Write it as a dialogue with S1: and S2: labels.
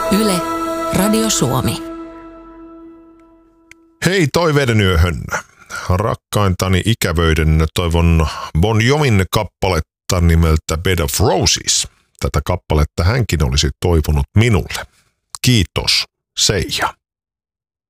S1: Yle, Radio Suomi.
S2: Hei toiveiden yöhön. Rakkaintani ikävöiden toivon Bon Jovin kappaletta nimeltä Bed of Roses. Tätä kappaletta hänkin olisi toivonut minulle. Kiitos, Seija.